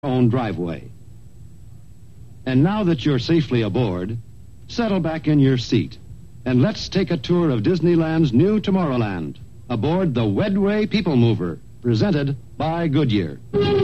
own driveway. And now that you're safely aboard, settle back in your seat and let's take a tour of Disneyland's new Tomorrowland aboard the Wedway People Mover, presented by Goodyear.